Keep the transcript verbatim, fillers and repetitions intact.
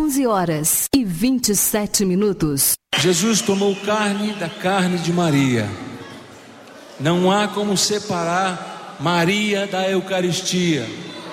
onze horas e vinte e sete minutos. Jesus tomou carne da carne de Maria. Não há como separar Maria da Eucaristia.